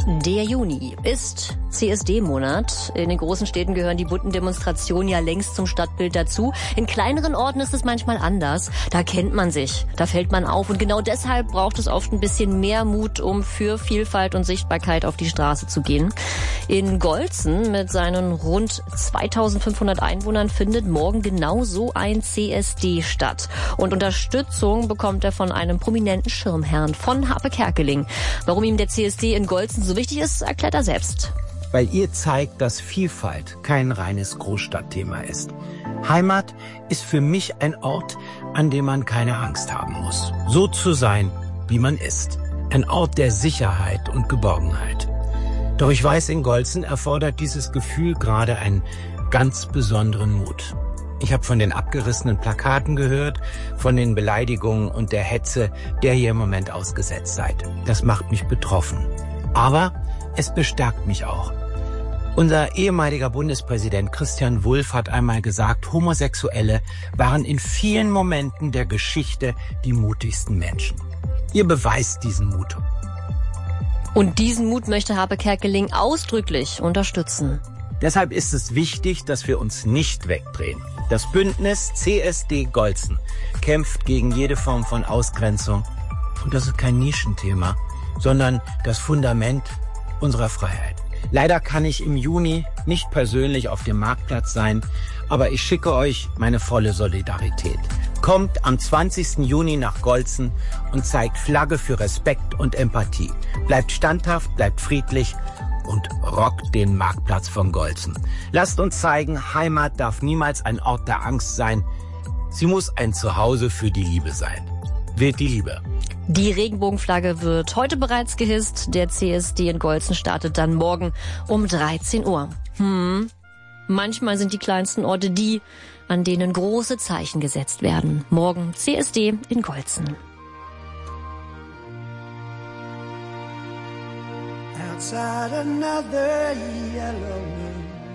Der Juni ist CSD-Monat. In den großen Städten gehören die bunten Demonstrationen ja längst zum Stadtbild dazu. In kleineren Orten ist es manchmal anders. Da kennt man sich, da fällt man auf. Und genau deshalb braucht es oft ein bisschen mehr Mut, um für Vielfalt und Sichtbarkeit auf die Straße zu gehen. In Golzen mit seinen rund 2500 Einwohnern findet morgen genau so ein CSD statt. Und Unterstützung bekommt er von einem prominenten Schirmherrn, von Harpe Kerkeling. Warum ihm der CSD in Golzen so wichtig ist, erklärt er selbst. Weil ihr zeigt, dass Vielfalt kein reines Großstadtthema ist. Heimat ist für mich ein Ort, an dem man keine Angst haben muss. So zu sein, wie man ist. Ein Ort der Sicherheit und Geborgenheit. Doch ich weiß, in Golzen erfordert dieses Gefühl gerade einen ganz besonderen Mut. Ich habe von den abgerissenen Plakaten gehört, von den Beleidigungen und der Hetze, der ihr im Moment ausgesetzt seid. Das macht mich betroffen. Aber es bestärkt mich auch. Unser ehemaliger Bundespräsident Christian Wulff hat einmal gesagt, Homosexuelle waren in vielen Momenten der Geschichte die mutigsten Menschen. Ihr beweist diesen Mut. Und diesen Mut möchte Harpe Kerkeling ausdrücklich unterstützen. Deshalb ist es wichtig, dass wir uns nicht wegdrehen. Das Bündnis CSD Golzen kämpft gegen jede Form von Ausgrenzung. Und das ist kein Nischenthema, sondern das Fundament unserer Freiheit. Leider kann ich im Juni nicht persönlich auf dem Marktplatz sein, aber ich schicke euch meine volle Solidarität. Kommt am 20. Juni nach Golzen und zeigt Flagge für Respekt und Empathie. Bleibt standhaft, bleibt friedlich und rockt den Marktplatz von Golzen. Lasst uns zeigen, Heimat darf niemals ein Ort der Angst sein. Sie muss ein Zuhause für die Liebe sein. Wählt die Liebe. Die Regenbogenflagge wird heute bereits gehisst. Der CSD in Golzen startet dann morgen um 13 Uhr. Manchmal sind die kleinsten Orte die, an denen große Zeichen gesetzt werden. Morgen CSD in Golzen. Outside another yellow